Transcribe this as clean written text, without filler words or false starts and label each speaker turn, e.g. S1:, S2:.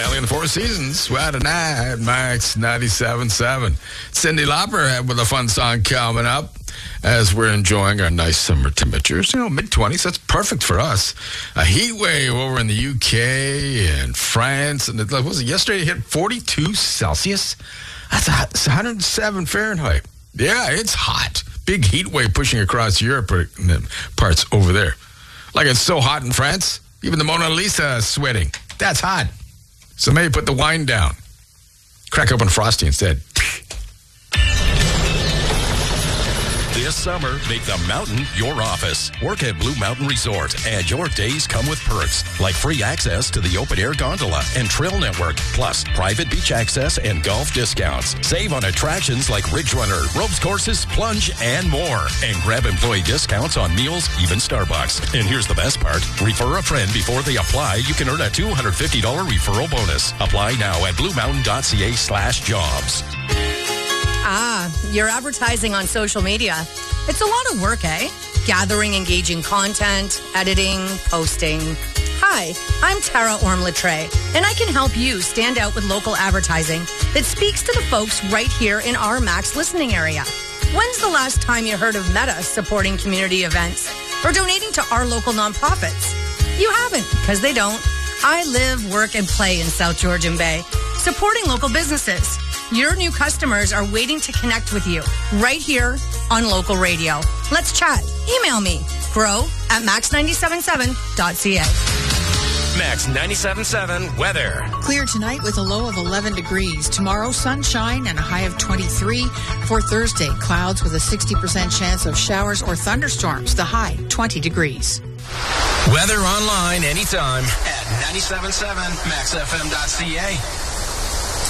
S1: Daily and the Four Seasons. What a night, Max 97.7. Cyndi Lauper with a fun song coming up as we're enjoying our nice summer temperatures. Mid-20s, that's perfect for us. A heat wave over in the UK and France. And yesterday it hit 42 Celsius? That's 107 Fahrenheit. Yeah, it's hot. Big heat wave pushing across Europe parts over there. Like it's so hot in France, even the Mona Lisa is sweating. That's hot. So maybe put the wine down. Crack open Frosty instead.
S2: This summer, make the mountain your office. Work at Blue Mountain Resort, and your days come with perks like free access to the open-air gondola and trail network, plus private beach access and golf discounts. Save on attractions like Ridge Runner, ropes courses, plunge, and more. And grab employee discounts on meals, even Starbucks. And here's the best part. Refer a friend before they apply. You can earn a $250 referral bonus. Apply now at bluemountain.ca/jobs.
S3: You're advertising on social media. It's a lot of work, eh? Gathering engaging content, editing, posting. Hi, I'm Tara Orm-Latre, and I can help you stand out with local advertising that speaks to the folks right here in our Max listening area. When's the last time you heard of Meta supporting community events or donating to our local nonprofits? You haven't, because they don't. I live, work, and play in South Georgian Bay, supporting local businesses. Your new customers are waiting to connect with you right here on local radio. Let's chat. Email me, grow@max977.ca.
S4: Max 97.7 weather.
S5: Clear tonight with a low of 11 degrees. Tomorrow, sunshine and a high of 23. For Thursday, clouds with a 60% chance of showers or thunderstorms. The high, 20 degrees.
S4: Weather online anytime at 97.7maxfm.ca.